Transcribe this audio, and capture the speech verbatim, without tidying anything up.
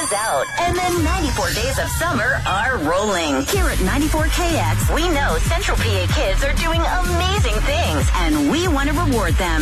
runs out, and then ninety-four days of summer are rolling. Here at ninety-four K X, we know Central P A kids are doing amazing things, and we want to reward them.